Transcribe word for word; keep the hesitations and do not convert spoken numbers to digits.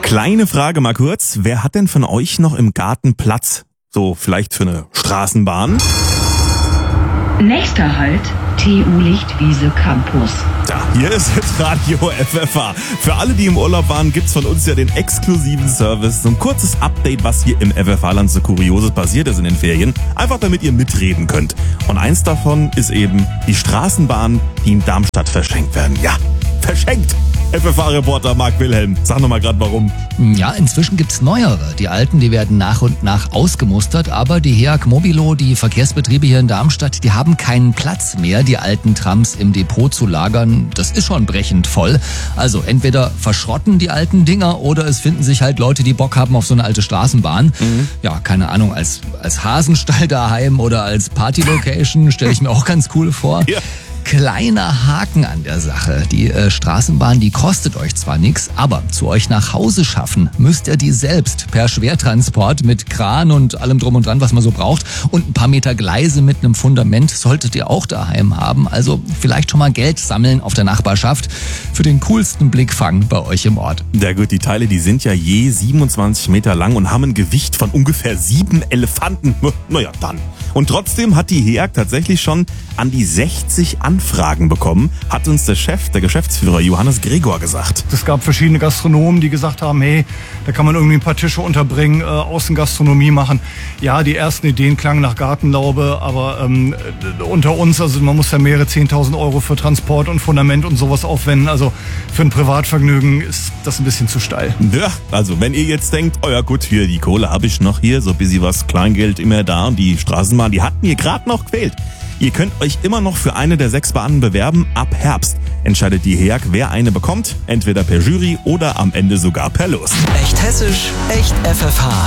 Kleine Frage mal kurz. Wer hat denn von euch noch im Garten Platz? So vielleicht für eine Straßenbahn? Nächster Halt, T U Lichtwiese Campus. Ja, hier ist jetzt Radio F F H. Für alle, die im Urlaub waren, gibt's von uns ja den exklusiven Service. So ein kurzes Update, was hier im F F H-Land so Kurioses passiert ist in den Ferien. Einfach damit ihr mitreden könnt. Und eins davon ist eben die Straßenbahn, die in Darmstadt verschenkt werden. Ja, verschenkt! F F H-Reporter Marc Wilhelm, sag nochmal gerade warum. Ja, inzwischen gibt's neuere. Die alten, die werden nach und nach ausgemustert, aber die H E A G Mobilo, die Verkehrsbetriebe hier in Darmstadt, die haben keinen Platz mehr, die alten Trams im Depot zu lagern. Das ist schon brechend voll. Also entweder verschrotten die alten Dinger oder es finden sich halt Leute, die Bock haben auf so eine alte Straßenbahn. Mhm. Ja, keine Ahnung, als, als Hasenstall daheim oder als Partylocation stelle ich mir auch ganz cool vor. Ja. Kleiner Haken an der Sache. Die äh, Straßenbahn, die kostet euch zwar nichts, aber zu euch nach Hause schaffen müsst ihr die selbst per Schwertransport mit Kran und allem drum und dran, was man so braucht. Und ein paar Meter Gleise mit einem Fundament solltet ihr auch daheim haben. Also vielleicht schon mal Geld sammeln auf der Nachbarschaft für den coolsten Blickfang bei euch im Ort. Ja gut, die Teile, die sind ja je siebenundzwanzig Meter lang und haben ein Gewicht von ungefähr sieben Elefanten. Naja, dann. Und trotzdem hat die H E A G tatsächlich schon an die sechzig Anfragen bekommen, hat uns der Chef, der Geschäftsführer Johannes Gregor gesagt. Es gab verschiedene Gastronomen, die gesagt haben, hey, da kann man irgendwie ein paar Tische unterbringen, äh, Außengastronomie machen. Ja, die ersten Ideen klangen nach Gartenlaube, aber ähm, unter uns, also man muss ja mehrere zehntausend Euro für Transport und Fundament und sowas aufwenden. Also für ein Privatvergnügen ist das ein bisschen zu steil. Ja, also wenn ihr jetzt denkt, oh ja gut, hier die Kohle habe ich noch hier, so ein bisschen was Kleingeld immer da und die Straßenbahn, die hatten hier gerade noch gefehlt. Ihr könnt euch immer noch für eine der sechs Bahnen bewerben. Ab Herbst entscheidet die H E A G, wer eine bekommt. Entweder per Jury oder am Ende sogar per Los. Echt hessisch, echt F F H.